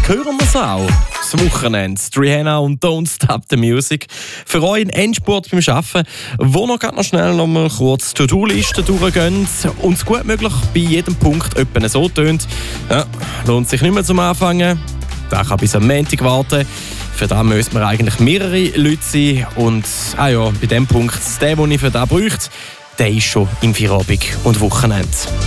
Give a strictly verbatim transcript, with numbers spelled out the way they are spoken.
hören wir es auch. Das Wochenende, Rihanna und Don't Stop the Music. Für euch ein Endspurt beim Arbeiten, wo noch, noch schnell noch mal kurz die To-Do-Liste durchgehen und es gut möglich bei jedem Punkt etwa so tönt. Ja, lohnt sich nicht mehr zum Anfangen. Der kann bis am Montag warten. Für das müssen wir eigentlich mehrere Leute sein. Und ah ja, bei dem Punkt, der, den ich für das bräuchte, der ist schon im Feierabend und Wochenende.